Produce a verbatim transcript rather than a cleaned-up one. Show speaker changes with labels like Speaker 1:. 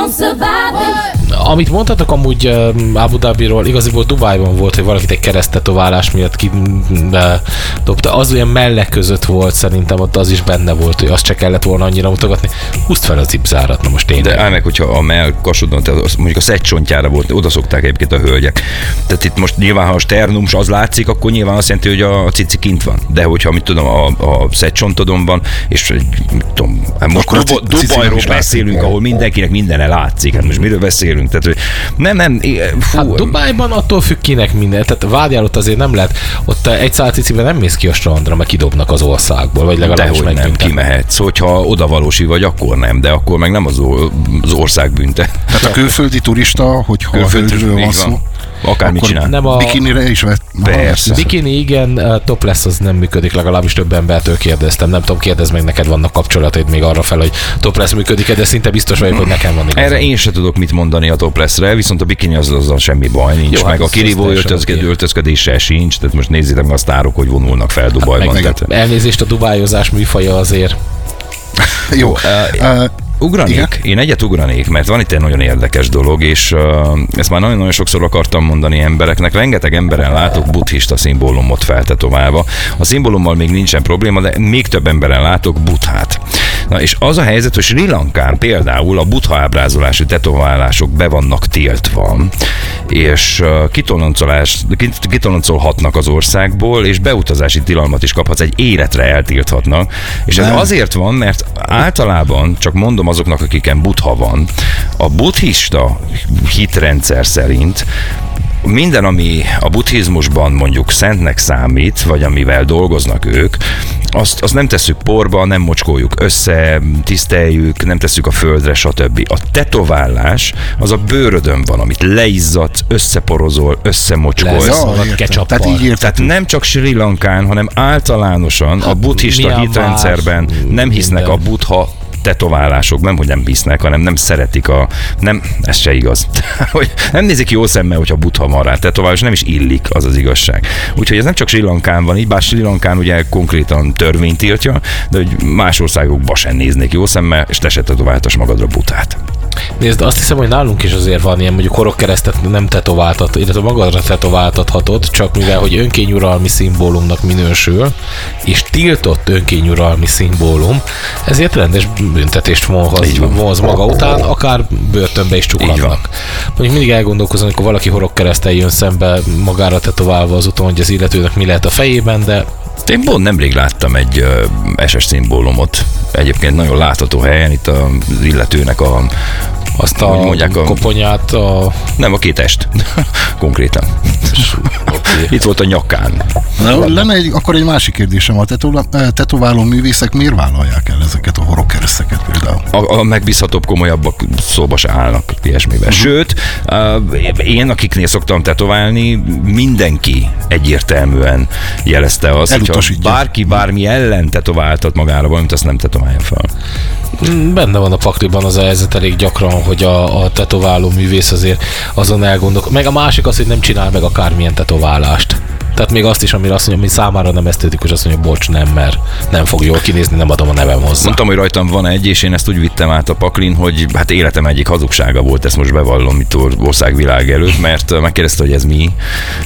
Speaker 1: Amit mondhatok amúgy uh, Abu Dhabiról, igaziból Dubájban volt, hogy valakit egy keresztetoválás miatt kidobta. Az olyan mellek között volt, szerintem ott az is benne volt, hogy azt csak kellett volna annyira mutogatni. Húzd fel a zipzárat, na most tényleg.
Speaker 2: De állj meg, hogyha a mellkasodon, tehát mondjuk a szegcsontjára volt, oda szokták egyébként a hölgyek. Tehát itt most nyilván, ha a sternum az látszik, akkor nyilván azt jelenti, hogy a cici kint van. De hogyha, mit tudom, a, a szegcsontodon van, és mit tudom, most Duba, Dubajról beszélünk, látszik, ahol mindenkinek mindene látszik. Hát most miről beszélünk? Tehát, hogy nem, nem, fú.
Speaker 1: Hát Dubájban attól függ kinek minden. Tehát vádjál ott azért nem lehet. Ott egy száz ciciben nem mész ki a strandra, mert kidobnak az országból, vagy legalábbis
Speaker 2: meg nem kimehetsz. Hogyha odavalósi vagy, akkor nem, de akkor meg nem az, az ország bünte.
Speaker 3: Tehát a külföldi turista, hogyha külföldről van szó,
Speaker 2: akármit csinál.
Speaker 3: Nem a bikinire is vett.
Speaker 2: Persze.
Speaker 1: Bikini igen, topless az nem működik, legalábbis több embertől kérdeztem. Nem tudom, kérdezd meg, neked vannak kapcsolataid még arra fel, hogy topless működik, de szinte biztos vagyok, hogy nekem van igazán.
Speaker 2: Erre én se tudok mit mondani a toplessre, viszont a bikini az azzal semmi baj nincs. Jó, meg hát a kirívó öltözködéssel sincs, tehát most nézzétek meg a sztárok, hogy vonulnak fel Dubajban. Hát
Speaker 1: tehát... Elnézést, a dubájozás műfaja azért.
Speaker 3: Jó.
Speaker 2: Uh, uh, Ugranék? Igen? Én egyet ugranék, mert van itt egy nagyon érdekes dolog, és uh, ezt már nagyon-nagyon sokszor akartam mondani embereknek. Rengeteg emberen látok buddhista szimbólumot feltetoválva. A szimbólummal még nincsen probléma, de még több emberen látok buddhát. Na és az a helyzet, hogy Sri Lankán például a buddha ábrázolású tetoválások be vannak tiltva, és uh, kitoloncolhatnak az országból, és beutazási tilalmat is kaphatsz, egy életre eltilthatnak. És ez azért van, mert általában, csak mondom azoknak, akiken buddha van, a buddhista hitrendszer szerint minden, ami a buddhizmusban mondjuk szentnek számít, vagy amivel dolgoznak ők, azt, azt nem tesszük porba, nem mocskoljuk össze, tiszteljük, nem tesszük a földre, stb. A tetoválás az a bőrödön van, amit leizzadsz, összeporozol, összemocskolsz.
Speaker 3: Tehát, így
Speaker 2: Tehát nem csak Sri Lankán, hanem általánosan a buddhista hitrendszerben nem hisznek a buddha tetoválások, nem, hogy nem hisznek, hanem nem szeretik a... Nem, ez se igaz. Hogy nem nézik jó szemmel, hogyha buddha van rá tetoválás, nem is illik, az az igazság. Úgyhogy ez nem csak Sri Lankán van így, bár Sri Lankán ugye konkrétan törvény tiltja, de hogy más országokban sem néznék jó szemmel, és te se tetováltas magadra buddhát.
Speaker 1: Nézd, azt hiszem, hogy nálunk is azért van ilyen, mondjuk horogkeresztet nem tetováltat, illetve magadra tetováltathatod, csak mivel, hogy önkényuralmi szimbólumnak minősül, és tiltott önkényuralmi szimbólum, ezért rendes büntetést vonhoz, vonhoz maga után, akár börtönbe is csukhatnak. Mondjuk mindig elgondolkozom, amikor valaki horogkereszttel jön szembe magára tetoválva az úton, hogy az illetőnek mi lehet a fejében, de
Speaker 2: én pont nemrég láttam egy uh, es es szimbólumot, egyébként nagyon látható helyen, itt az illetőnek a
Speaker 1: azt a mondják, a koponyát, a...
Speaker 2: Nem, a két est. Konkrétan. Okay. Itt volt a nyakán.
Speaker 3: Na, lenne egy, akkor egy másik kérdésem. A tetováló művészek miért vállalják el ezeket a horogkereszteket például?
Speaker 2: A, a megbízhatóbb, komolyabbak szóba se állnak ilyesmiben. Uh-huh. Sőt, uh, én, akiknél szoktam tetoválni, mindenki egyértelműen jelezte azt, hogy bárki bármi ellen tetováltat magára valamit, azt nem tetoválja fel.
Speaker 1: Benne van a pakliban az a helyzet elég gyakran, hogy a, a tetováló művész azért azon elgondolkodik. Meg a másik az, hogy nem csinál meg akármilyen tetoválást. Tehát még azt is, amire azt mondja, ami számára nem esztétikus, azt mondja, bocs, nem, mert nem fog jól kinézni, nem adom a nevem hozzá.
Speaker 2: Mondtam, hogy rajtam van egy, és én ezt úgy vittem át a paklin, hogy hát életem egyik hazugsága volt, ezt most bevallom itt országvilág előtt, mert megkérdezte, hogy ez mi,